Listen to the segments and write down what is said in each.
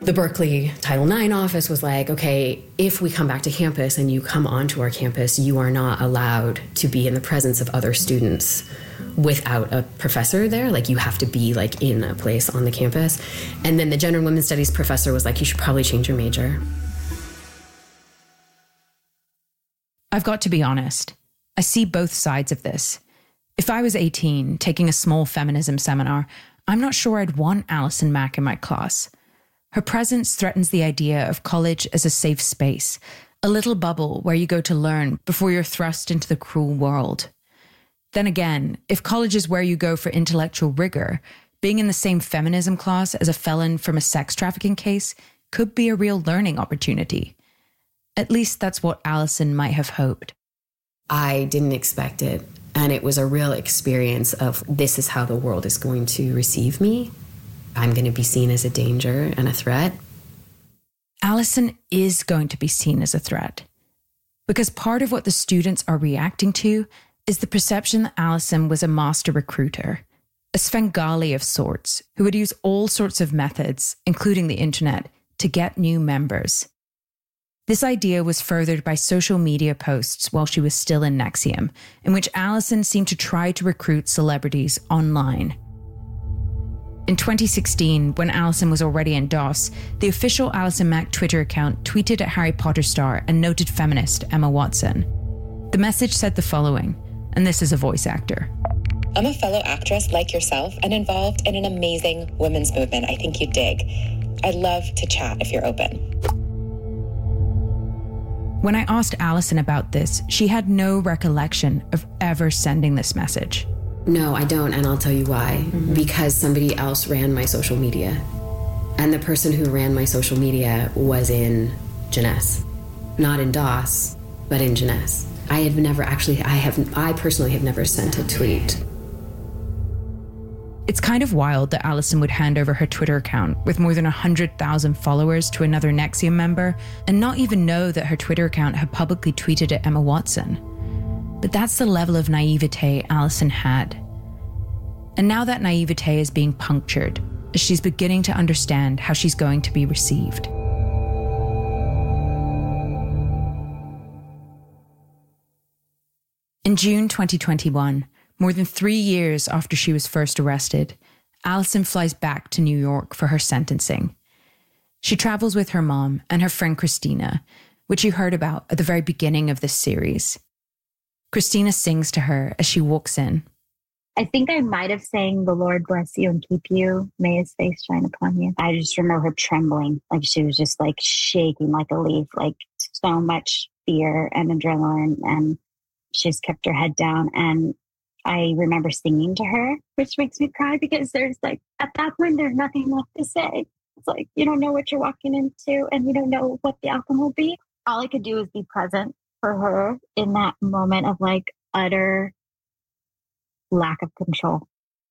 The Berkeley Title IX office was like, okay, if we come back to campus and you come onto our campus, you are not allowed to be in the presence of other students without a professor there. Like, you have to be like in a place on the campus. And then the gender and women's studies professor was like, you should probably change your major. I've got to be honest. I see both sides of this. If I was 18, taking a small feminism seminar, I'm not sure I'd want Alison Mack in my class. Her presence threatens the idea of college as a safe space, a little bubble where you go to learn before you're thrust into the cruel world. Then again, if college is where you go for intellectual rigor, being in the same feminism class as a felon from a sex trafficking case could be a real learning opportunity. At least that's what Alison might have hoped. I didn't expect it, and it was a real experience of this is how the world is going to receive me. I'm going to be seen as a danger and a threat. Alison is going to be seen as a threat. Because part of what the students are reacting to is the perception that Alison was a master recruiter, a Svengali of sorts, who would use all sorts of methods, including the internet, to get new members. This idea was furthered by social media posts while she was still in NXIVM, in which Alison seemed to try to recruit celebrities online. In 2016, when Alison was already in DOS, the official Alison Mack Twitter account tweeted at Harry Potter star and noted feminist Emma Watson. The message said the following, and this is a voice actor. I'm a fellow actress like yourself and involved in an amazing women's movement I think you'd dig. I'd love to chat if you're open. When I asked Alison about this, she had no recollection of ever sending this message. No, I don't, and I'll tell you why. Because somebody else ran my social media. And the person who ran my social media was in Jeunesse. Not in DOS, but in Jeunesse. I personally have never sent a tweet. It's kind of wild that Alison would hand over her Twitter account with more than 100,000 followers to another NXIVM member and not even know that her Twitter account had publicly tweeted at Emma Watson. But that's the level of naivete Alison had. And now that naivete is being punctured as she's beginning to understand how she's going to be received. In June 2021, more than 3 years after she was first arrested, Alison flies back to New York for her sentencing. She travels with her mom and her friend Christina, which you heard about at the very beginning of this series. Christina sings to her as she walks in. I think I might have sang "The Lord bless you and keep you. May his face shine upon you." I just remember her trembling, like she was just like shaking like a leaf, like so much fear and adrenaline, and she just kept her head down. And I remember singing to her, which makes me cry because there's like, at that point, there's nothing left to say. It's like, you don't know what you're walking into and you don't know what the outcome will be. All I could do is be present for her in that moment of like utter lack of control.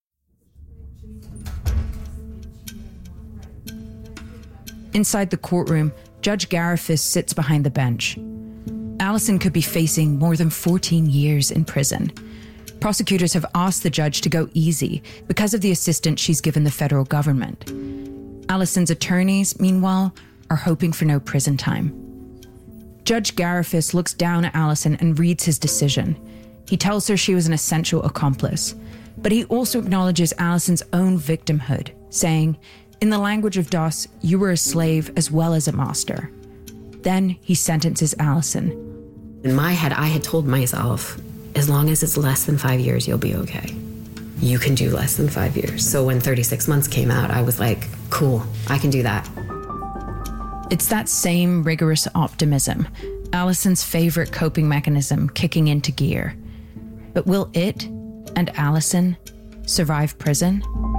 Inside the courtroom, Judge Garifas sits behind the bench. Alison could be facing more than 14 years in prison. Prosecutors have asked the judge to go easy because of the assistance she's given the federal government. Alison's attorneys, meanwhile, are hoping for no prison time. Judge Garifas looks down at Alison and reads his decision. He tells her she was an essential accomplice, but he also acknowledges Alison's own victimhood, saying, in the language of DOS, you were a slave as well as a master. Then he sentences Alison. In my head, I had told myself, as long as it's less than 5 years, you'll be okay. You can do less than 5 years. So when 36 months came out, I was like, cool, I can do that. It's that same rigorous optimism, Alison's favorite coping mechanism, kicking into gear. But will it and Alison survive prison?